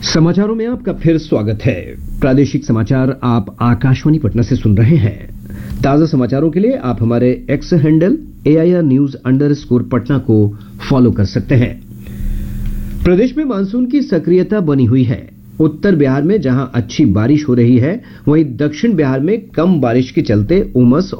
समाचारों में आपका फिर स्वागत है। प्रादेशिक समाचार आप आकाशवाणी पटना से सुन रहे हैं। ताजा समाचारों के लिए आप हमारे एक्स हैंडल AIR_News_पटना को फॉलो कर सकते हैं। प्रदेश में मानसून की सक्रियता बनी हुई है। उत्तर बिहार में जहां अच्छी बारिश हो रही है, वहीं दक्षिण बिहार में कम बारिश के चलते उमस